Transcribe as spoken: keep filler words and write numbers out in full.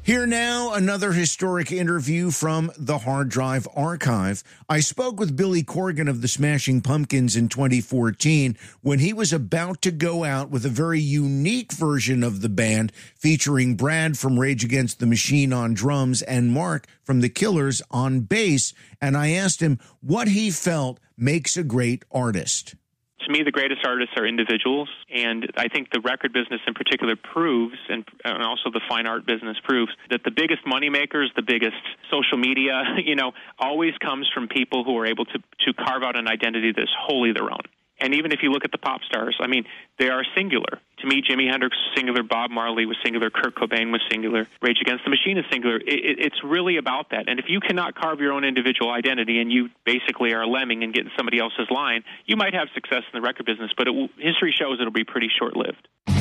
Here now, another historic interview from the Hard Drive Archive. I spoke with Billy Corgan of the Smashing Pumpkins in twenty fourteen when he was about to go out with a very unique version of the band featuring Brad from Rage Against the Machine on drums and Mark from The Killers on bass. And I asked him what he felt makes a great artist. To me, the greatest artists are individuals, and I think the record business in particular proves, and, and also the fine art business proves, that the biggest moneymakers, the biggest social media, you know, always comes from people who are able to, to carve out an identity that's wholly their own. And even if you look at the pop stars, I mean, they are singular. To me, Jimi Hendrix was singular, Bob Marley was singular, Kurt Cobain was singular, Rage Against the Machine is singular. It, it, it's really about that. And if you cannot carve your own individual identity and you basically are a lemming and get in somebody else's line, you might have success in the record business, but it will, history shows it'll be pretty short-lived.